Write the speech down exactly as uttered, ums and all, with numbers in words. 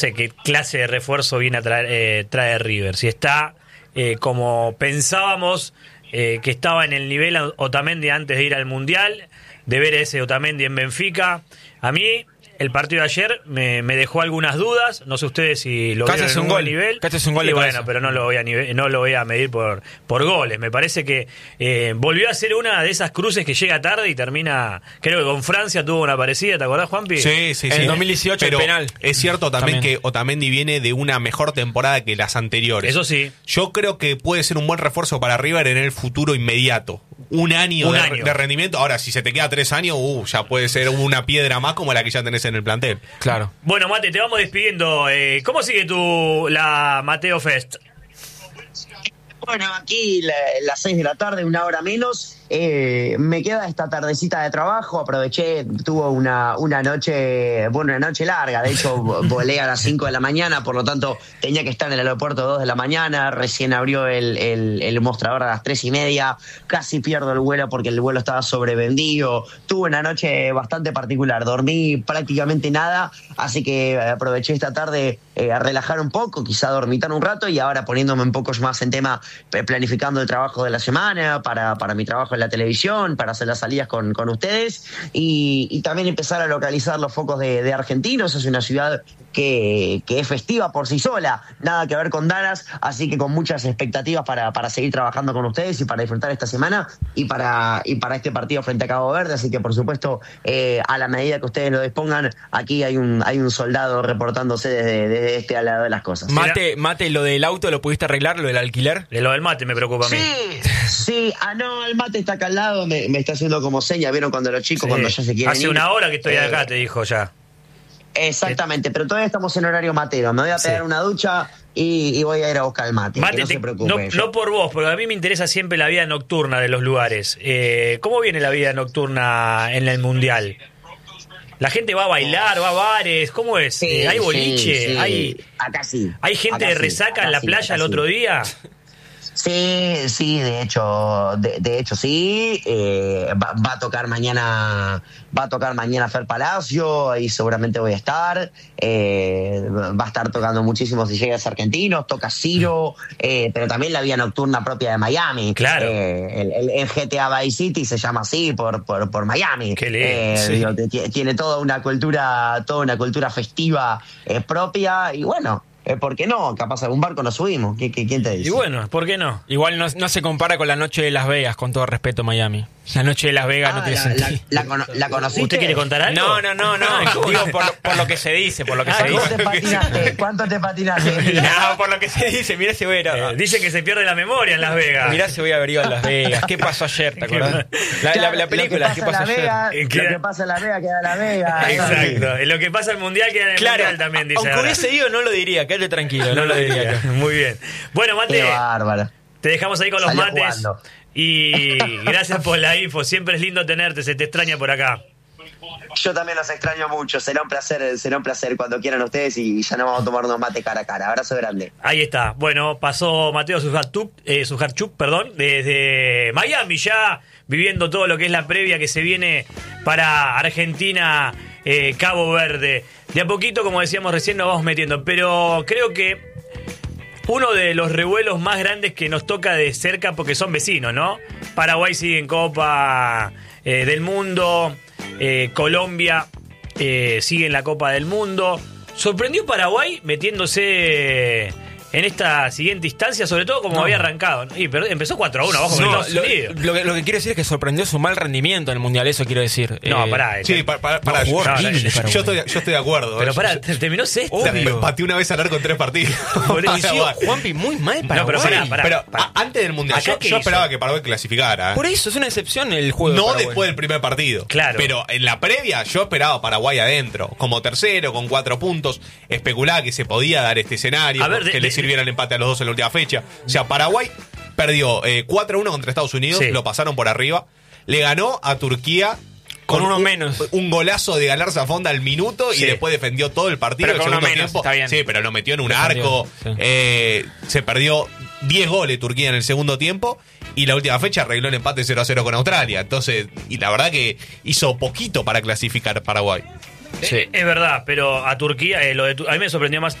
sé qué clase de refuerzo viene a traer eh, trae River. Si está eh, como pensábamos eh, que estaba en el nivel Otamendi antes de ir al Mundial, de ver ese Otamendi en Benfica. A mí el partido de ayer me, me dejó algunas dudas. No sé ustedes si lo vieron en un buen nivel. Casi un gol y de bueno, cabeza. pero no lo voy a nive- no lo voy a medir por por goles. Me parece que eh, volvió a ser una de esas cruces que llega tarde y termina. Creo que con Francia tuvo una parecida, ¿te acordás, Juanpi? Sí, sí, En sí. el dos mil dieciocho pero el penal. Es cierto también, También. que Otamendi viene de una mejor temporada que las anteriores. Eso sí. Yo creo que puede ser un buen refuerzo para River en el futuro inmediato. Un año, Un de, año. de rendimiento. Ahora, si se te queda tres años, uh, ya puede ser una piedra más como la que ya tenés en el plantel. Claro. Bueno, Mate, te vamos despidiendo. Eh, ¿Cómo sigue tu la Mateo Fest? Bueno, aquí la- las seis de la tarde, una hora menos. Eh, me queda esta tardecita de trabajo. Aproveché, tuvo una, una noche, bueno, una noche larga. De hecho, vo- volé a las cinco de la mañana, por lo tanto, tenía que estar en el aeropuerto a dos de la mañana. Recién abrió el, el, el mostrador a las tres y media. Casi pierdo el vuelo porque el vuelo estaba sobrevendido. Tuve una noche bastante particular. Dormí prácticamente nada, así que aproveché esta tarde eh, a relajar un poco, quizá dormitar un rato y ahora poniéndome un poco más en tema, eh, planificando el trabajo de la semana, para, para mi trabajo en la televisión, para hacer las salidas con, con ustedes y, y también empezar a localizar los focos de, de argentinos. Es una ciudad que, que es festiva por sí sola, nada que ver con Dallas, así que con muchas expectativas para, para seguir trabajando con ustedes y para disfrutar esta semana y para, y para este partido frente a Cabo Verde, así que por supuesto eh, a la medida que ustedes lo dispongan, aquí hay un, hay un soldado reportándose desde, desde este lado de las cosas. Mate, Mate, lo del auto, ¿lo pudiste arreglar? ¿Lo del alquiler? De lo del mate me preocupa a mí. Sí, sí, ah no, el mate está acá al lado, me, me está haciendo como seña, ¿vieron cuando los chicos Sí. cuando ya se quieren Hace ir? una hora que estoy Eh, acá, te dijo ya. Exactamente, pero todavía estamos en horario matero. Me voy a pegar Sí. una ducha y, y voy a ir a buscar el mate. Mate, que no te- se no, preocupen. yo- no por vos, porque a mí me interesa siempre la vida nocturna de los lugares. Eh, ¿Cómo viene la vida nocturna en el Mundial? ¿La gente va a bailar, va a bares? ¿Cómo es? Sí, Eh, ¿Hay boliche? sí, sí. ¿Hay, Acá sí. ¿Hay gente Acá de sí, resaca acá en la sí, playa acá el sí. otro día? Sí, sí, de hecho, de, de hecho sí. Eh, va, va a tocar mañana, va a tocar mañana Fer Palacio, ahí seguramente voy a estar. Eh, va a estar tocando muchísimos D Js argentinos, toca Ciro, eh, pero también la vía nocturna propia de Miami. Claro. Eh, el, el- el G T A Vice City se llama así por, por, por Miami. Qué lindo, Eh, sí. digo, t- tiene toda una cultura, toda una cultura festiva eh, propia y bueno. Eh, ¿Por qué no? Capaz algún barco nos subimos. ¿Qué, qué, ¿Quién te dice? Y bueno, ¿por qué no? Igual no, no se compara con la noche de Las Vegas, con todo respeto, Miami. La noche de Las Vegas Ah, no tiene la, sentido. la, la, cono- ¿la conociste? ¿Usted quiere contar algo? No, no, no, no. ¿Cómo? Digo por lo, por lo que se dice, por lo que Ah, se ¿Cuánto dice. te patinaste? ¿Cuánto te patinaste? No, por lo que se dice, mirá ese güero. Eh, dice que se pierde la memoria en Las Vegas. Mirá si voy a haber ido a Las Vegas. ¿Qué pasó ayer? ¿Te acordás? La, la, la película, ¿qué lo que pasó pasa en Las ayer? Vegas, ¿Qué? Lo que pasa en Las Vegas queda en Las Vegas. Exacto. En lo que pasa en el Mundial queda en el Claro, Mundial también, dice aunque ahora. hubiese ido no lo diría, quédate tranquilo, no lo diría. Muy bien. Bueno, Mate, Qué bárbaro. te dejamos ahí con los Salió mates. jugando. Y gracias por la info. Siempre es lindo tenerte, se te extraña por acá. Yo también los extraño mucho. Será un placer, será un placer cuando quieran ustedes y ya nos vamos a tomar unos mates cara a cara. Abrazo grande. Ahí está. Bueno, pasó Mateo Sujarchuk, eh, Sujarchuk, perdón, desde Miami ya, viviendo todo lo que es la previa que se viene para Argentina, eh, Cabo Verde. De a poquito, como decíamos recién, nos vamos metiendo. Pero creo que uno de los revuelos más grandes que nos toca de cerca, porque son vecinos, ¿no? Paraguay sigue en Copa eh, del Mundo, eh, Colombia eh, sigue en la Copa del Mundo. ¿Sorprendió Paraguay metiéndose en esta siguiente instancia, sobre todo como No. había arrancado? Y pero empezó cuatro a uno abajo con No, Estados lo, Unidos. lo que, lo que quiero decir es que sorprendió su mal rendimiento en el Mundial, eso quiero decir. No, Eh, pará. eh, Sí, para, para, para, No, jugó yo, horrible, yo- Paraguay. yo estoy, yo estoy de acuerdo. Pero eh. pará, Yo- terminó sexto. Obvio. Pateé una vez al arco en tres partidos. Pareció, Paraguay. Juanpi, muy mal para No, pero pará, pará. Pero pará. a- antes del Mundial, ¿Acá yo, qué yo hizo? esperaba que Paraguay clasificara. ¿eh? Por eso, es una excepción el juego. de No Paraguay. después del primer partido. Claro. Pero en la previa yo esperaba a Paraguay adentro, como tercero, con cuatro puntos. Especulaba que se podía dar este escenario, A ver, de- que le de- sirviera el empate a los dos en la última fecha. O sea, Paraguay perdió eh, cuatro a uno contra Estados Unidos, Sí. lo pasaron por arriba. Le ganó a Turquía Con uno un, menos. Un golazo de ganar Zafonda al minuto Sí. y después defendió todo el partido. Pero el con uno segundo menos, tiempo. está bien. Sí, pero lo metió en un Defendió, arco. sí. Eh, se perdió diez goles Turquía en el segundo tiempo. Y la última fecha arregló el empate cero a cero con Australia. Entonces, y la verdad que hizo poquito para clasificar Paraguay. Sí. Es verdad, pero a Turquía, eh, lo de, Tu- a mí me sorprendió más